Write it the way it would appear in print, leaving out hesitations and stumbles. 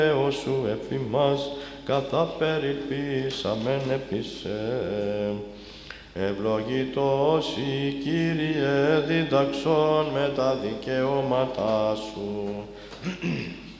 σου εφημάς, καθά περιπίσαμεν επισέ. Ευλογητός η Κύριε διδαξών με τα δικαιώματά σου.